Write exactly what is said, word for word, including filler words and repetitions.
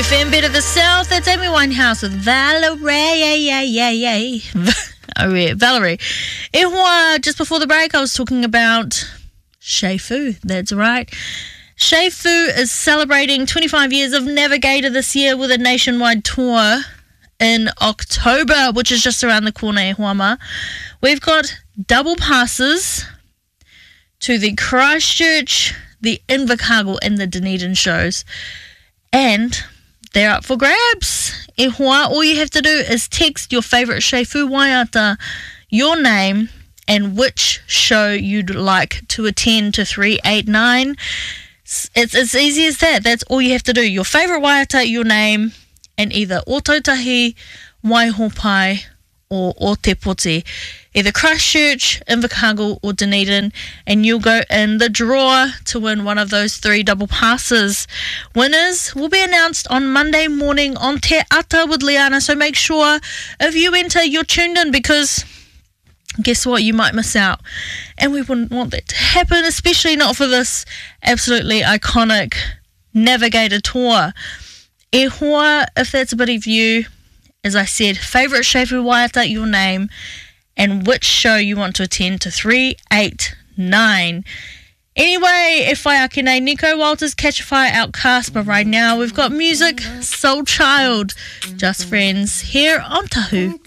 F M, Better the South. That's Amy Winehouse with Valerie. Yeah, yeah, yeah, yeah. Oh, yeah, Valerie. E hoa, just before the break, I was talking about Shei Fu. That's right. Shei Fu is celebrating twenty-five years of Navigator this year with a nationwide tour in October, which is just around the corner, e hoa ma. We've got double passes to the Christchurch, the Invercargill, and the Dunedin shows. And they're up for grabs. E hoa, all you have to do is text your favourite Shei Fu waiata, your name, and which show you'd like to attend to three eight nine. It's as easy as that. That's all you have to do. Your favourite waiata, your name, and either Otautahi, Waihopai, or Otepote. Either Christchurch, Invercargill, or Dunedin, and you'll go in the draw to win one of those three double passes. Winners will be announced on Monday morning on Te Ata with Liana, so make sure if you enter, you're tuned in, because guess what? You might miss out. And we wouldn't want that to happen, especially not for this absolutely iconic Navigator tour. E hoa, if that's a bit of you, as I said, favourite Shei Fu waiata, your name, and which show you want to attend to three eight nine. Anyway, e whai ake nei, Nico Walters, Catch a Fire, Outcast, but right now we've got music, Soul Child, Just Friends, here on Tahu.